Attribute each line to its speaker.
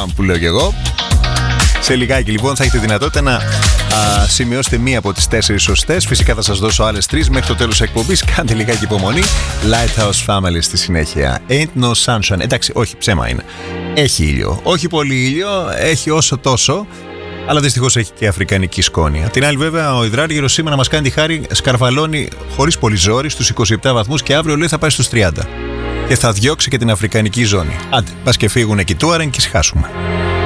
Speaker 1: που λέω κι εγώ. Σε λιγάκι λοιπόν θα έχετε δυνατότητα να σημειώσετε μία από τις 4 σωστές. Φυσικά θα σας δώσω άλλες 3 μέχρι το τέλος της εκπομπής. Κάντε λιγάκι υπομονή. Lighthouse Family στη συνέχεια. Ain't no sunshine. Εντάξει, όχι, ψέμα είναι. Έχει ήλιο. Όχι πολύ ήλιο, έχει όσο τόσο. Αλλά δυστυχώς έχει και αφρικανική σκόνη. Απ' την άλλη, βέβαια, ο υδράργυρος σήμερα μας κάνει τη χάρη, σκαρβαλώνει χωρίς πολύ ζόρι στους 27 βαθμούς και αύριο λέει θα πάει στους 30. Και θα διώξει και την αφρικανική ζώνη. Άντε, πας και φύγουν εκεί Touareg και σχάσουμε.